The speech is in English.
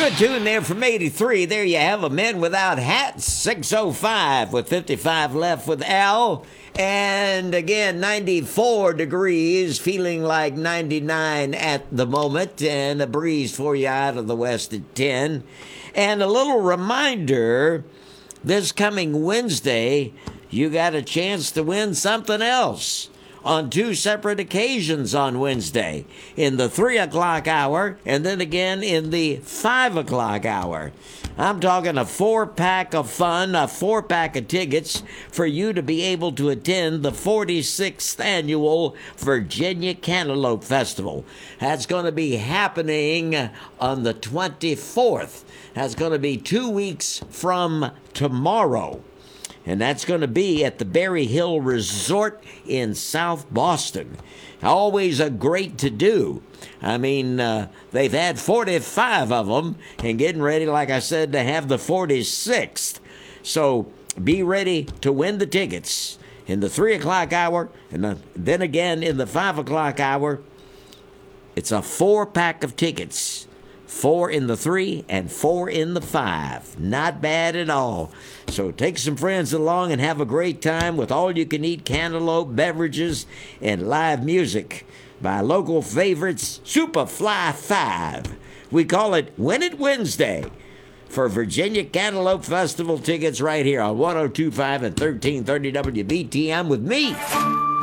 Good tune there from 83. There you have a Men Without Hats, 6:05 with 55 left with Al. And again, 94 degrees, feeling like 99 at the moment, and a breeze for you out of the west at 10. And a little reminder, this coming Wednesday, you got a chance to win something else on two separate occasions on Wednesday, in the 3 o'clock hour and then again in the 5 o'clock hour. I'm talking a 4-pack of fun, a 4-pack of tickets for you to be able to attend the 46th annual Virginia Cantaloupe Festival. That's going to be happening on the 24th. That's going to be 2 weeks from tomorrow. And that's going to be at the Berry Hill Resort in South Boston. Always a great to-do. I mean, they've had 45 of them and getting ready, like I said, to have the 46th. So be ready to win the tickets in the 3 o'clock hour and then again in the 5 o'clock hour. It's a 4-pack of tickets. 4 in the 3 and 4 in the 5. Not bad at all. So take some friends along and have a great time with all-you-can-eat cantaloupe beverages and live music by local favorites Superfly 5. We call it Win It Wednesday for Virginia Cantaloupe Festival tickets right here on 102.5 and 1330 WBTM with me,